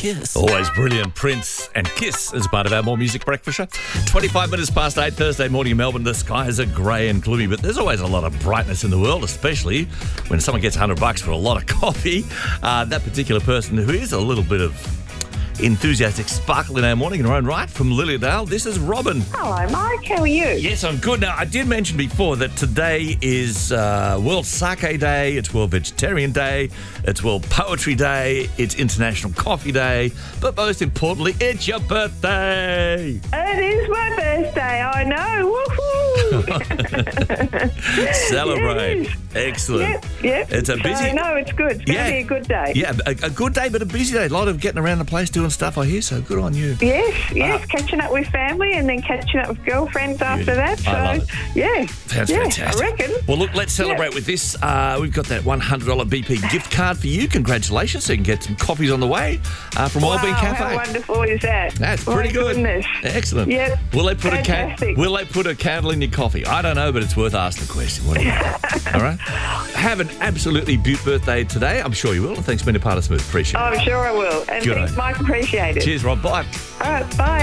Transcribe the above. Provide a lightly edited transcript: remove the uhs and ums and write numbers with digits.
Kiss. Always brilliant. Prince and Kiss as part of our More Music Breakfast show. 25 minutes past 8, Thursday morning in Melbourne. The skies are grey and gloomy, but there's always a lot of brightness in the world, especially when someone gets $100 for a lot of coffee. That particular person who is a little bit of enthusiastic sparkle in our morning in her own right, from Lilydale, this is Robin. Hello, Mike. How are you? Yes, I'm good. Now, I did mention before that today is World Sake Day, it's World Vegetarian Day, it's World Poetry Day, it's International Coffee Day, but most importantly, it's your birthday. It is my birthday, I know. Woohoo! Celebrate. Yes. Excellent. Yep. It's a busy... No, it's good. It's going to be a good day. Yeah, a good day, but a busy day. A lot of getting around the place doing stuff, I hear, so good on you. Yes. Catching up with family and then catching up with girlfriends after that. So, I love it. yeah. Sounds fantastic. I reckon. Well, look, let's celebrate with this. We've got that $100 BP gift card for you. Congratulations. So you can get some coffees on the way from Wellbeing Cafe. How wonderful is that? That's pretty good. Goodness. Excellent. Yep. Will they put Fantastic. Will they put a candle in your coffee? I don't know, but it's worth asking the question. What do you think? All right. Have an absolutely beaut birthday today. I'm sure you will. And thanks for being a part of Smooth. Appreciate it. I'm sure I will. And Good thanks, on. Mike. Appreciate it. Cheers, Rob. Bye. All right. Bye.